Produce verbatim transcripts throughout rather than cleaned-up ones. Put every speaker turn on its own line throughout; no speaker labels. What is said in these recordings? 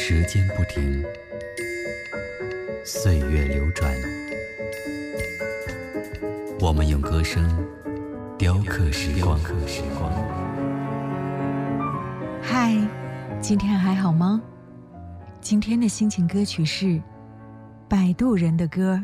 时间不停，岁月流转，我们用歌声雕刻时光。
嗨，今天还好吗？今天的心情歌曲是《摆渡人的歌》。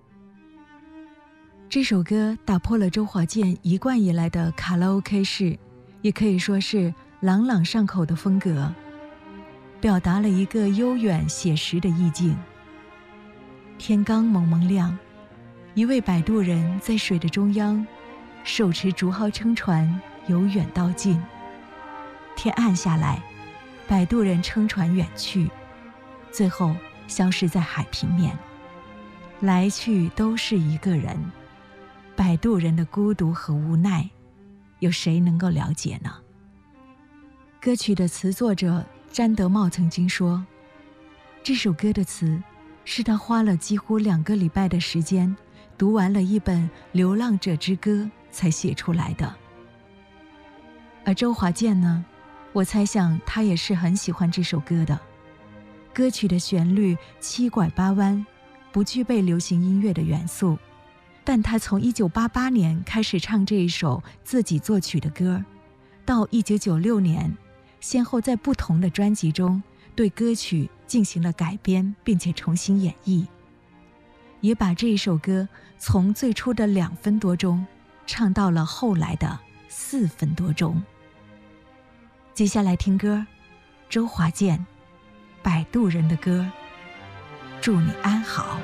这首歌打破了周华健一贯以来的卡拉 OK 式，也可以说是朗朗上口的风格，表达了一个悠远写实的意境。天刚蒙蒙亮，一位摆渡人在水的中央，手持竹篙撑船，由远到近。天暗下来，摆渡人撑船远去，最后消失在海平面。来去都是一个人，摆渡人的孤独和无奈，有谁能够了解呢？歌曲的词作者詹德茂曾经说，这首歌的词是他花了几乎两个礼拜的时间，读完了一本《流浪者之歌》才写出来的。而周华健呢，我猜想他也是很喜欢这首歌的。歌曲的旋律七拐八弯，不具备流行音乐的元素，但他从一九八八年开始唱这一首自己作曲的歌，到一九九六年先后在不同的专辑中对歌曲进行了改编，并且重新演绎，也把这一首歌从最初的两分多钟唱到了后来的四分多钟。接下来听歌，周华健《摆渡人的歌》，祝你安好。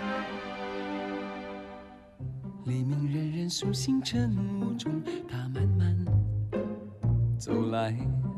黎明人人苏醒晨雾中，他慢慢走来，